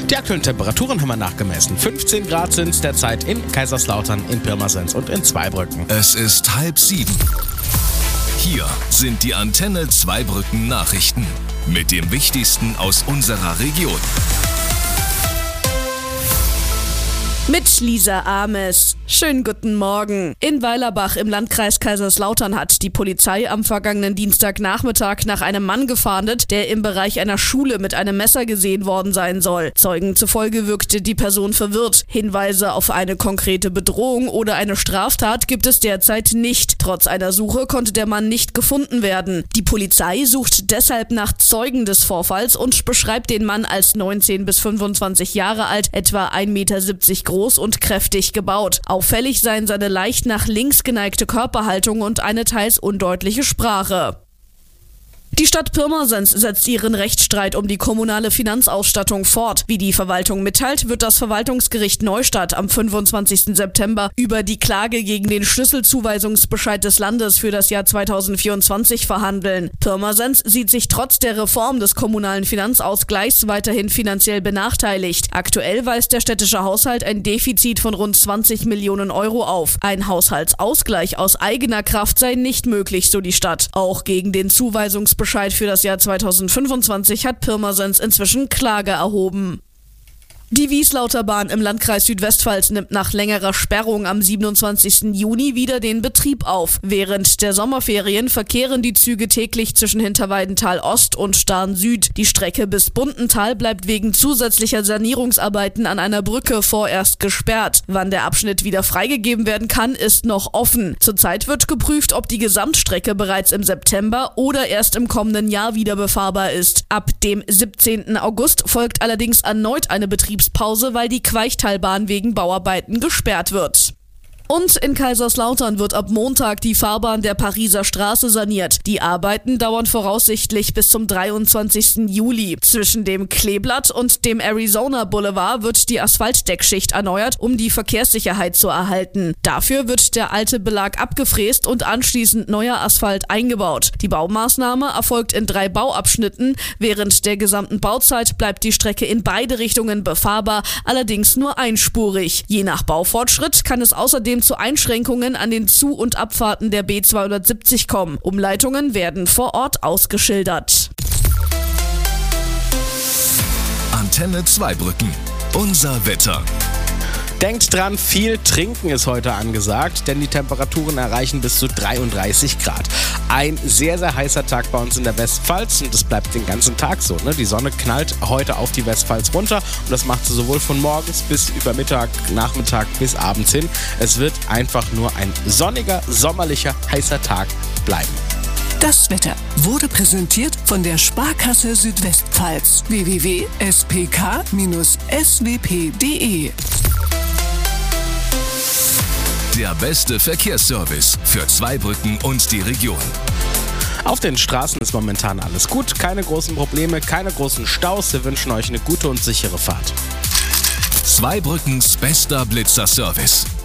Die aktuellen Temperaturen haben wir nachgemessen. 15 Grad sind es derzeit in Kaiserslautern, in Pirmasens und in Zweibrücken. Es ist 6:30. Hier sind die Antenne Zweibrücken Nachrichten mit dem Wichtigsten aus unserer Region. Mit Lisa Ames. Schönen guten Morgen. In Weilerbach im Landkreis Kaiserslautern hat die Polizei am vergangenen Dienstagnachmittag nach einem Mann gefahndet, der im Bereich einer Schule mit einem Messer gesehen worden sein soll. Zeugen zufolge wirkte die Person verwirrt. Hinweise auf eine konkrete Bedrohung oder eine Straftat gibt es derzeit nicht. Trotz einer Suche konnte der Mann nicht gefunden werden. Die Polizei sucht deshalb nach Zeugen des Vorfalls und beschreibt den Mann als 19 bis 25 Jahre alt, etwa 1,70 Meter groß und kräftig gebaut. Auffällig seien seine leicht nach links geneigte Körperhaltung und eine teils undeutliche Sprache. Die Stadt Pirmasens setzt ihren Rechtsstreit um die kommunale Finanzausstattung fort. Wie die Verwaltung mitteilt, wird das Verwaltungsgericht Neustadt am 25. September über die Klage gegen den Schlüsselzuweisungsbescheid des Landes für das Jahr 2024 verhandeln. Pirmasens sieht sich trotz der Reform des kommunalen Finanzausgleichs weiterhin finanziell benachteiligt. Aktuell weist der städtische Haushalt ein Defizit von rund 20 Millionen Euro auf. Ein Haushaltsausgleich aus eigener Kraft sei nicht möglich, so die Stadt. Auch gegen den Zuweisungsbescheid für das Jahr 2025 hat Pirmasens inzwischen Klage erhoben. Die Wieslauterbahn im Landkreis Südwestpfalz nimmt nach längerer Sperrung am 27. Juni wieder den Betrieb auf. Während der Sommerferien verkehren die Züge täglich zwischen Hinterweidenthal Ost und Starn Süd. Die Strecke bis Bundenthal bleibt wegen zusätzlicher Sanierungsarbeiten an einer Brücke vorerst gesperrt. Wann der Abschnitt wieder freigegeben werden kann, ist noch offen. Zurzeit wird geprüft, ob die Gesamtstrecke bereits im September oder erst im kommenden Jahr wieder befahrbar ist. Ab dem 17. August folgt allerdings erneut eine Betriebspause, weil die Queichtalbahn wegen Bauarbeiten gesperrt wird. Und in Kaiserslautern wird ab Montag die Fahrbahn der Pariser Straße saniert. Die Arbeiten dauern voraussichtlich bis zum 23. Juli. Zwischen dem Kleeblatt und dem Arizona Boulevard wird die Asphaltdeckschicht erneuert, um die Verkehrssicherheit zu erhalten. Dafür wird der alte Belag abgefräst und anschließend neuer Asphalt eingebaut. Die Baumaßnahme erfolgt in 3 Bauabschnitten. Während der gesamten Bauzeit bleibt die Strecke in beide Richtungen befahrbar, allerdings nur einspurig. Je nach Baufortschritt kann es außerdem zu Einschränkungen an den Zu- und Abfahrten der B270 kommen. Umleitungen werden vor Ort ausgeschildert. Antenne Zweibrücken. Unser Wetter. Denkt dran, viel Trinken ist heute angesagt, denn die Temperaturen erreichen bis zu 33 Grad. Ein sehr, sehr heißer Tag bei uns in der Westpfalz und das bleibt den ganzen Tag so. Die Sonne knallt heute auf die Westpfalz runter und das macht sie sowohl von morgens bis über Mittag, Nachmittag bis abends hin. Es wird einfach nur ein sonniger, sommerlicher, heißer Tag bleiben. Das Wetter wurde präsentiert von der Sparkasse Südwestpfalz. www.spk-swp.de. Der beste Verkehrsservice für Zweibrücken und die Region. Auf den Straßen ist momentan alles gut, keine großen Probleme, keine großen Staus. Wir wünschen euch eine gute und sichere Fahrt. Zweibrückens bester Blitzer-Service.